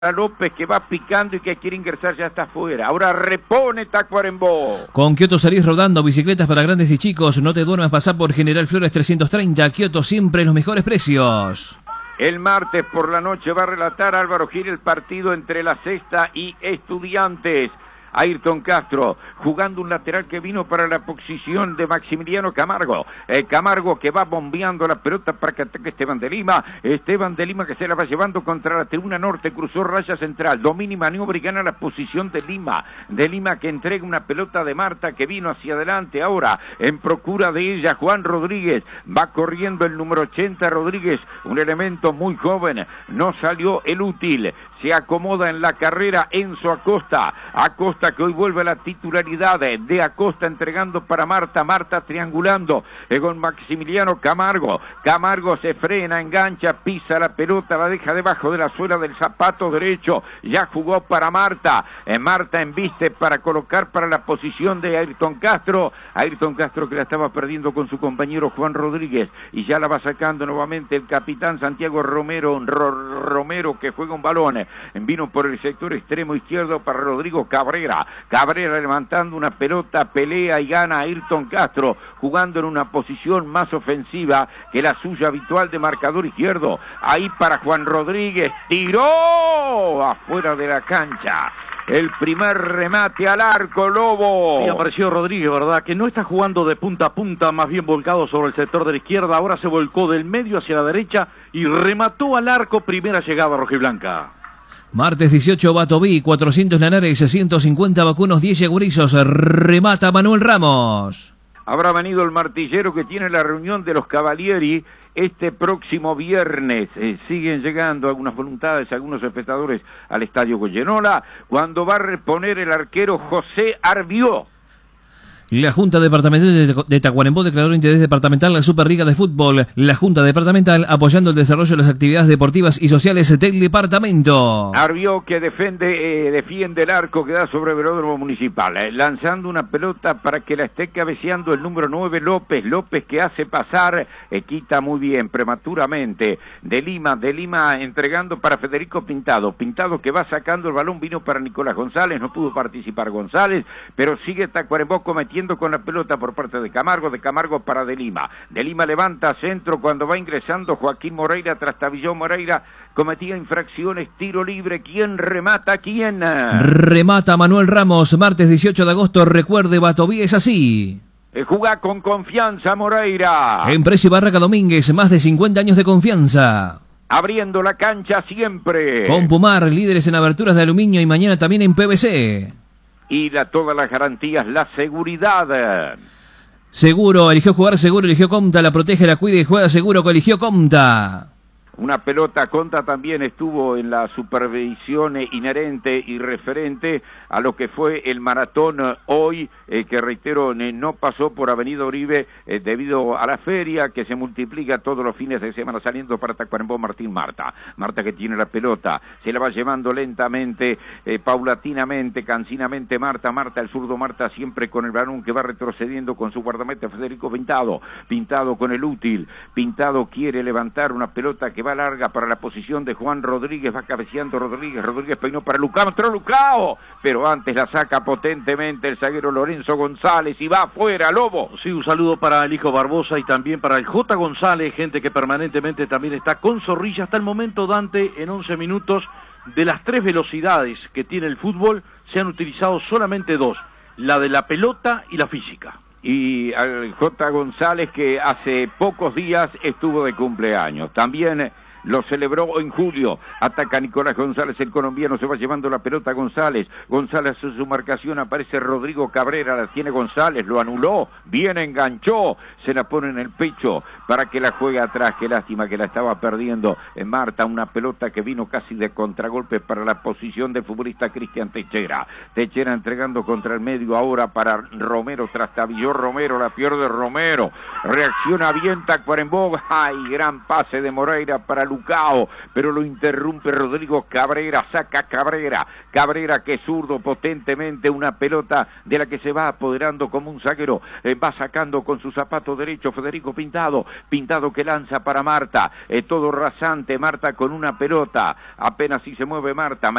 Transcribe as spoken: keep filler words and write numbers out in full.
López, que va picando y que quiere ingresar, ya está afuera. Ahora repone Tacuarembó. Con Kioto salís rodando, bicicletas para grandes y chicos. No te duermas, pasá por General Flores trescientos treinta. Kioto, siempre los mejores precios. El martes por la noche va a relatar Álvaro Gil el partido entre La Sexta y Estudiantes. Ayrton Castro jugando un lateral que vino para la posición de Maximiliano Camargo. Eh, Camargo que va bombeando la pelota para que ataque Esteban de Lima. Esteban de Lima que se la va llevando contra la tribuna norte, cruzó raya central, domina y maniobra y gana la posición de Lima. De Lima que entrega una pelota de Marta que vino hacia adelante. Ahora en procura de ella Juan Rodríguez. Va corriendo el número ochenta Rodríguez, un elemento muy joven. No salió el útil. Se acomoda en la carrera Enzo Acosta. Acosta que hoy vuelve a la titularidad de Acosta entregando para Marta. Marta triangulando con Maximiliano Camargo. Camargo se frena, engancha, pisa la pelota, la deja debajo de la suela del zapato derecho. Ya jugó para Marta. Marta embiste para colocar para la posición de Ayrton Castro. Ayrton Castro que la estaba perdiendo con su compañero Juan Rodríguez. Y ya la va sacando nuevamente el capitán Santiago Romero. Ro Romero que juega un balón. Vino por el sector extremo izquierdo para Rodrigo Cabrera. Cabrera levantando una pelota, pelea y gana a Ayrton Castro, jugando en una posición más ofensiva que la suya habitual de marcador izquierdo. Ahí para Juan Rodríguez, tiró afuera de la cancha. El primer remate al arco, Lobo. Sí, apareció Rodríguez, ¿verdad? Que no está jugando de punta a punta, más bien volcado sobre el sector de la izquierda. Ahora se volcó del medio hacia la derecha y remató al arco, primera llegada rojiblanca. Martes dieciocho, Batoví, cuatrocientos Lanares, ciento cincuenta vacunos, diez yagurizos. Remata Manuel Ramos. Habrá venido el martillero que tiene la reunión de los Cavalieri este próximo viernes. Eh, siguen llegando algunas voluntades, algunos espectadores al Estadio Goyenola, cuando va a reponer el arquero José Arbió. La Junta Departamental de Tacuarembó declaró interés departamental en la Superliga de Fútbol. La Junta Departamental apoyando el desarrollo de las actividades deportivas y sociales del departamento. Arbió que defiende, eh, defiende el arco que da sobre el velódromo municipal, eh, lanzando una pelota para que la esté cabeceando el número nueve López. López que hace pasar, eh, quita muy bien, prematuramente. De Lima, de Lima entregando para Federico Pintado. Pintado que va sacando el balón, vino para Nicolás González, no pudo participar González, pero sigue Tacuarembó cometiendo con la pelota por parte de Camargo, de Camargo para De Lima. De Lima levanta centro cuando va ingresando Joaquín Moreira, trastabilló Moreira, cometía infracciones, tiro libre. ¿Quién remata? ¿Quién? Remata Manuel Ramos, martes dieciocho de agosto, recuerde, Batoví es así. Juega con confianza Moreira. En Precio Barraca Domínguez, más de cincuenta años de confianza. Abriendo la cancha siempre. Con Pumar, líderes en aberturas de aluminio y mañana también en P V C. Y la, todas las garantías, la seguridad. Seguro, eligió jugar seguro, eligió Comta, la protege, la cuida y juega seguro que eligió Comta. Una pelota Conta también estuvo en la supervisión inherente y referente a lo que fue el maratón hoy, eh, que reitero, eh, no pasó por Avenida Uribe eh, debido a la feria que se multiplica todos los fines de semana saliendo para Tacuarembó. Martín Marta. Marta que tiene la pelota, se la va llevando lentamente, eh, paulatinamente, cansinamente Marta. Marta, el zurdo Marta siempre con el balón que va retrocediendo con su guardameta Federico Pintado. Pintado con el útil. Pintado quiere levantar una pelota que va larga para la posición de Juan Rodríguez, va cabeceando Rodríguez, Rodríguez peinó para Lucao, entró Lucao, pero antes la saca potentemente el zaguero Lorenzo González y va afuera, Lobo. Sí, un saludo para el hijo Barbosa y también para el J. González, gente que permanentemente también está con Zorrilla. Hasta el momento, Dante, en once minutos, de las tres velocidades que tiene el fútbol, se han utilizado solamente dos, la de la pelota y la física. Y al J. González que hace pocos días estuvo de cumpleaños. También lo celebró en julio. Ataca Nicolás González, el colombiano, se va llevando la pelota González. González en su marcación, aparece Rodrigo Cabrera, la tiene González, lo anuló, bien enganchó, se la pone en el pecho para que la juegue atrás. Qué lástima que la estaba perdiendo en Marta, una pelota que vino casi de contragolpe para la posición del futbolista Cristian Techera. Techera entregando contra el medio ahora para Romero, trastabilló Romero, la pierde Romero, reacciona bien Tacuarembó, ay, gran pase de Moreira para el Lucao, pero lo interrumpe Rodrigo Cabrera, saca Cabrera, Cabrera que es zurdo potentemente, una pelota de la que se va apoderando como un zaguero, eh, va sacando con su zapato derecho Federico Pintado, Pintado que lanza para Marta, eh, todo rasante, Marta con una pelota, apenas si se mueve Marta,